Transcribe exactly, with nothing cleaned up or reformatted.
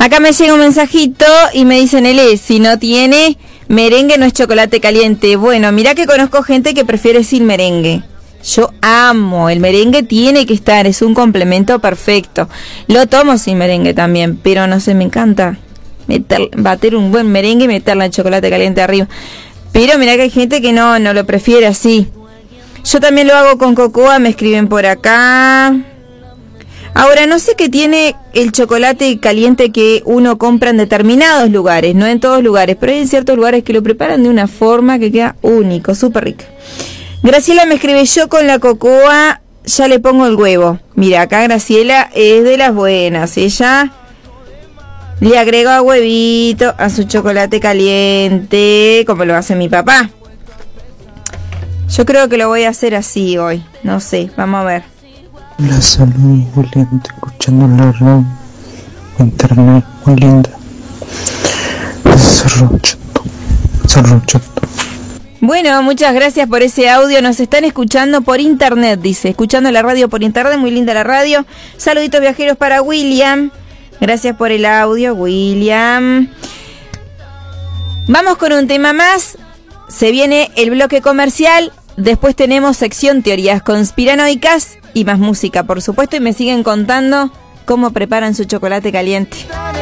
Acá me llega un mensajito y me dicen, Ele, si no tiene merengue no es chocolate caliente. Bueno, mirá que conozco gente que prefiere sin merengue. Yo amo, el merengue tiene que estar, es un complemento perfecto. Lo tomo sin merengue también, pero no sé, me encanta meter, bater un buen merengue y meterle el chocolate caliente arriba. Pero mirá que hay gente que no, no lo prefiere así. Yo también lo hago con cocoa, me escriben por acá. Ahora, no sé qué tiene el chocolate caliente que uno compra en determinados lugares, no en todos lugares, pero hay en ciertos lugares que lo preparan de una forma que queda único, súper rico. Graciela me escribe, yo con la cocoa ya le pongo el huevo. Mira, acá Graciela es de las buenas, ella le agrega huevito a su chocolate caliente, como lo hace mi papá. Yo creo que lo voy a hacer así hoy, no sé, vamos a ver. La salud, Julián, escuchando la radio, internet, muy linda. Desarrollando, desarrollando. Bueno, muchas gracias por ese audio. Nos están escuchando por internet, dice. Escuchando la radio por internet, muy linda la radio. Saluditos viajeros para William. Gracias por el audio, William. Vamos con un tema más. Se viene el bloque comercial. Después tenemos sección teorías conspiranoicas y más música, por supuesto. Y me siguen contando cómo preparan su chocolate caliente.